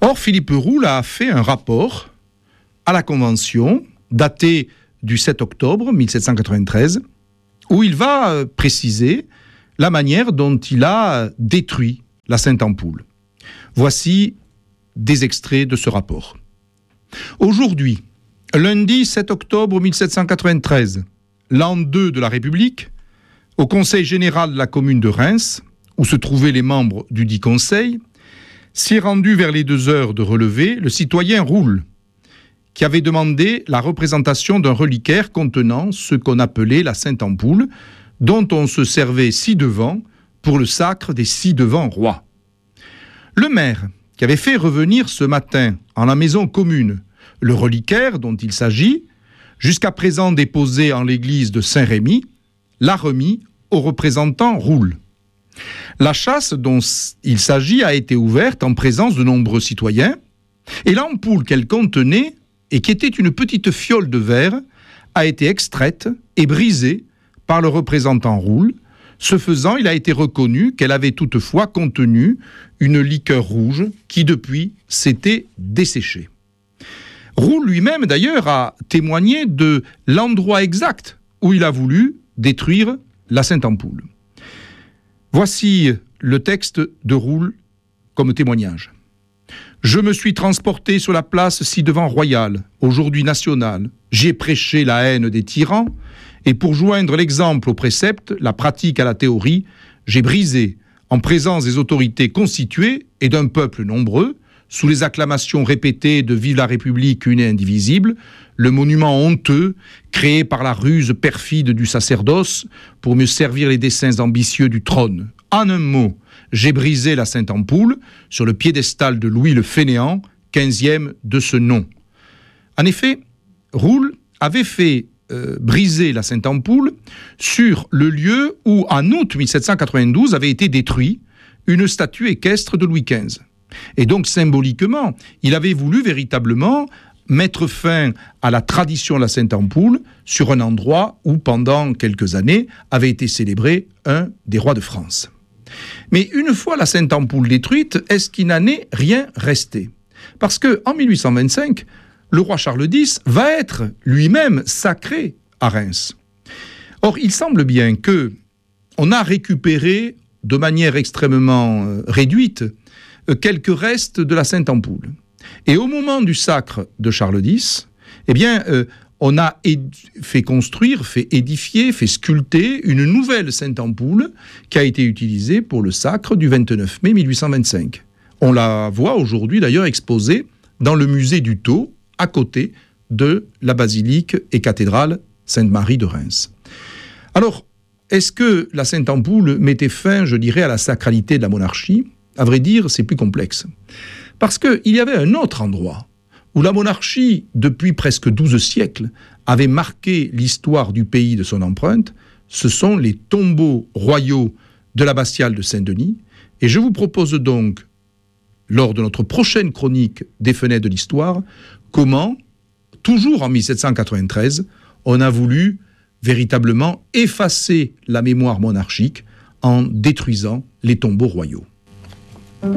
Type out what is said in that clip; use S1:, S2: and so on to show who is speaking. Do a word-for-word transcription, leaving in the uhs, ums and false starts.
S1: Or, Philippe Roule a fait un rapport à la Convention, daté du sept octobre mille sept cent quatre-vingt-treize, où il va préciser la manière dont il a détruit la Sainte-Ampoule. Voici des extraits de ce rapport. Aujourd'hui, lundi sept octobre mille sept cent quatre-vingt-treize, l'an deux de la République, au Conseil général de la commune de Reims, où se trouvaient les membres du dit conseil, s'y est rendu vers les deux heures de relevé le citoyen Roule, qui avait demandé la représentation d'un reliquaire contenant ce qu'on appelait la Sainte-Ampoule, dont on se servait ci-devant pour le sacre des ci-devant rois. Le maire, qui avait fait revenir ce matin en la maison commune le reliquaire dont il s'agit, jusqu'à présent déposé en l'église de Saint-Rémy, l'a remis au représentant Roule. La chasse dont il s'agit a été ouverte en présence de nombreux citoyens, et l'ampoule qu'elle contenait, et qui était une petite fiole de verre, a été extraite et brisée par le représentant Roule. Ce faisant, il a été reconnu qu'elle avait toutefois contenu une liqueur rouge qui, depuis, s'était desséchée. Roule lui-même, d'ailleurs, a témoigné de l'endroit exact où il a voulu détruire la Sainte-Ampoule. Voici le texte de Roule comme témoignage. Je me suis transporté sur la place ci-devant royale, aujourd'hui nationale. J'ai prêché la haine des tyrans, et pour joindre l'exemple au précepte, la pratique à la théorie, j'ai brisé, en présence des autorités constituées et d'un peuple nombreux, sous les acclamations répétées de « Vive la République une et indivisible », le monument honteux créé par la ruse perfide du sacerdoce pour mieux servir les desseins ambitieux du trône. En un mot, j'ai brisé la Sainte-Ampoule sur le piédestal de Louis le Fainéant, quinzième de ce nom. En effet, Roule avait fait euh, briser la Sainte-Ampoule sur le lieu où, en août mille sept cent quatre-vingt-douze, avait été détruite une statue équestre de Louis quinze. Et donc, symboliquement, il avait voulu véritablement mettre fin à la tradition de la Sainte-Ampoule sur un endroit où, pendant quelques années, avait été célébré un des rois de France. Mais une fois la Sainte-Ampoule détruite, est-ce qu'il n'en est rien resté ? Parce qu'en mille huit cent vingt-cinq, le roi Charles X va être lui-même sacré à Reims. Or, il semble bien qu'on a récupéré de manière extrêmement euh, réduite euh, quelques restes de la Sainte-Ampoule. Et au moment du sacre de Charles X, eh bien, euh, on a éd- fait construire, fait édifier, fait sculpter une nouvelle Sainte-Ampoule qui a été utilisée pour le sacre du vingt-neuf mai mille huit cent vingt-cinq. On la voit aujourd'hui d'ailleurs exposée dans le musée du Thau, à côté de la basilique et cathédrale Sainte-Marie de Reims. Alors, est-ce que la Sainte-Ampoule mettait fin, je dirais, à la sacralité de la monarchie ? À vrai dire, c'est plus complexe. Parce qu'il y avait un autre endroit où la monarchie, depuis presque douze siècles, avait marqué l'histoire du pays de son empreinte. Ce sont les tombeaux royaux de l'abbatiale de Saint-Denis. Et je vous propose donc, lors de notre prochaine chronique des Fenêtres de l'Histoire, comment, toujours en mille sept cent quatre-vingt-treize, on a voulu véritablement effacer la mémoire monarchique en détruisant les tombeaux royaux.